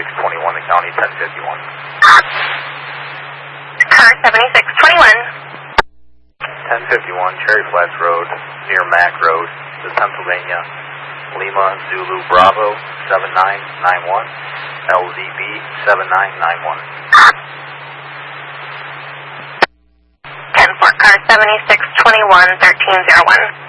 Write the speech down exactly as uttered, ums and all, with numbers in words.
twenty-one to County ten fifty-one. Car seventy-six twenty-one. ten fifty-one Cherry Flats Road, near Mac Road, to Pennsylvania. Lima Zulu Bravo seven nine nine one, L Z B seven nine nine one. ten four, car seventy-six twenty-one, thirteen oh one.